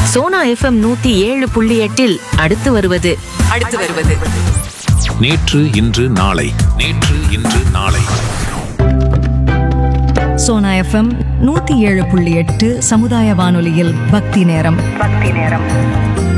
Sona FM 107.8 அடுத்து வருவது நேற்று இன்று நாளை. சோனா எஃப்எம் 107.8 சமுதாய வானொலியில் பக்தி நேரம்.